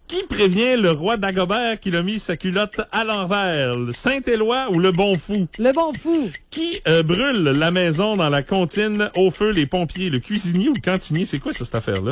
Qui prévient le roi Dagobert qu'il a mis sa culotte à l'envers? Le Saint-Éloi ou le Bon Fou? Le Bon Fou. Qui brûle la maison dans la comptine au feu les pompiers? Le cuisinier ou le cantinier? C'est quoi ça, cette affaire-là?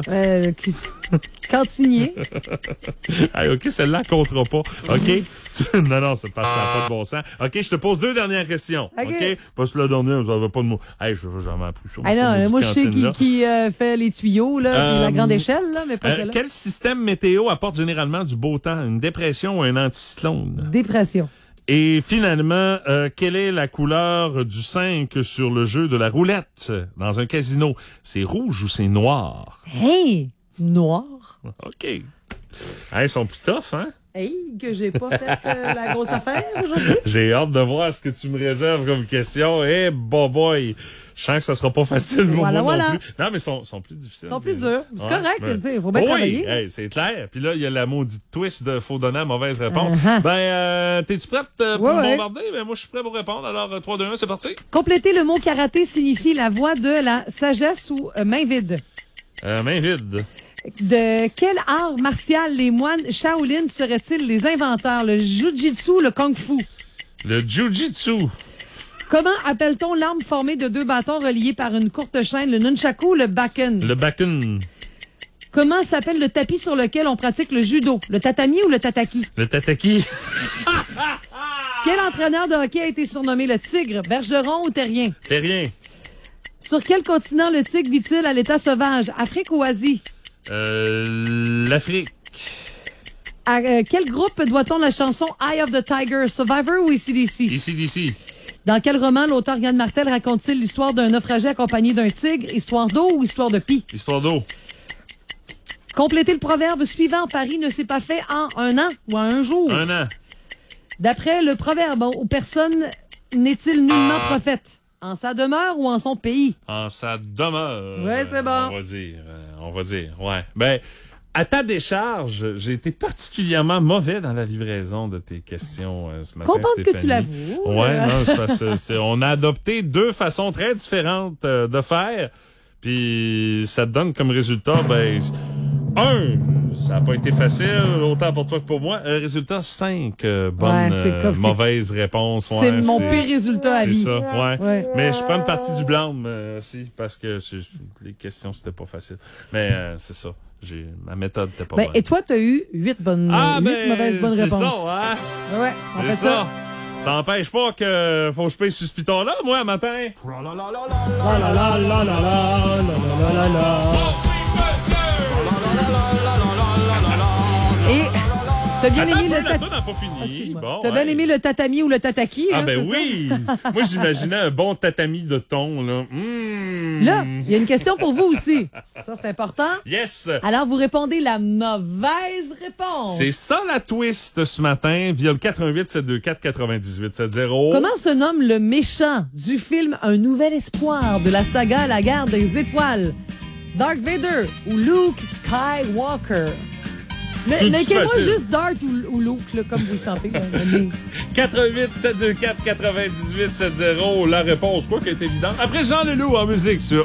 Cantinier. Hey, OK, celle-là, elle comptera pas. OK? Non, ça passe, ça n'a pas de bon sens. OK, je te pose 2 dernières questions. OK? Parce que la dernière, ça n'avait pas de mots. Hey, je n'ai jamais appris ça. Non, moi, je sais qui fait les tuyaux, là, puis la grande échelle, là, mais pas celle-là. Quel système météo apporte généralement du beau temps? Une dépression ou un anticyclone? Dépression. Et finalement, quelle est la couleur du 5 sur le jeu de la roulette dans un casino? C'est rouge ou c'est noir? Hey! Noir. OK. Hey, ils sont plus tough, hein? Hey, que j'ai pas fait la grosse affaire aujourd'hui. J'ai hâte de voir ce que tu me réserves comme question. Eh, boy! Je sens que ça sera pas facile pour moi non plus. Non, mais ils sont plus difficiles. Ils sont plus durs. C'est correct, tu sais. Il faut bien travailler. Oui, c'est clair. Puis là, il y a la maudite twist de faut donner la mauvaise réponse. T'es-tu prête pour bombarder? Ben, moi, je suis prêt pour répondre. Alors, 3, 2, 1, c'est parti. Compléter le mot karaté signifie la voie de la sagesse ou main vide. Main vide. De quel art martial les moines Shaolin seraient-ils les inventeurs? Le Jiu-Jitsu, le Kung Fu? Le Jiu-Jitsu. Comment appelle-t-on l'arme formée de 2 bâtons reliés par une courte chaîne? Le Nunchaku ou le Baken? Le Baken. Comment s'appelle le tapis sur lequel on pratique le judo? Le tatami ou le tataki? Le tataki. Quel entraîneur de hockey a été surnommé le Tigre? Bergeron ou Terrien? Terrien. Sur quel continent le tigre vit-il à l'état sauvage? Afrique ou Asie? L'Afrique. À quel groupe doit-on la chanson Eye of the Tiger? Survivor ou AC/DC? AC/DC. Dans quel roman l'auteur Yann Martel raconte-t-il l'histoire d'un naufragé accompagné d'un tigre? Histoire d'eau ou histoire de pie? Histoire d'eau. Complétez le proverbe suivant. Paris ne s'est pas fait en 1 an ou en 1 jour. 1 an. D'après le proverbe, où personne n'est-il nullement prophète? En sa demeure ou en son pays? En sa demeure. Ouais, c'est bon. On va dire, ouais. Ben, à ta décharge, j'ai été particulièrement mauvais dans la livraison de tes questions ce matin, contente Stéphanie. que tu l'avoues. Ouais, non, c'est parce que on a adopté 2 façons très différentes de faire, puis ça te donne comme résultat, ben, 1, ça n'a pas été facile, autant pour toi que pour moi. Résultat, 5 bonnes mauvaises réponses. Ouais, c'est mon pire résultat à vie. C'est ça, ouais. Mais je prends une partie du blâme aussi, parce que les questions, c'était pas facile. Mais c'est ça. Ma méthode n'était pas bonne. Et toi, t'as eu 8 mauvaises bonnes réponses. C'est ça, hein? Ouais, on fait ça. Ça n'empêche pas que faut que je paye sur ce piton-là, moi, un matin. Et t'as bien aimé le tatami. T'as bien aimé le tatami ou le tataki? Ah, ben oui! Moi, j'imaginais un bon tatami de thon, là. Là, il y a une question pour vous aussi. Ça, c'est important. Yes! Alors, vous répondez la mauvaise réponse. C'est ça la twist ce matin, via le 88-724-9870. Comment se nomme le méchant du film Un Nouvel Espoir de la saga La Guerre des Étoiles? Darth Vader ou Luke Skywalker? Mettez-moi juste Dart ou Luke, là, comme vous le sentez. 88-724-9870, la réponse, quoi, qui est évidente. Après Jean Leloup en musique sur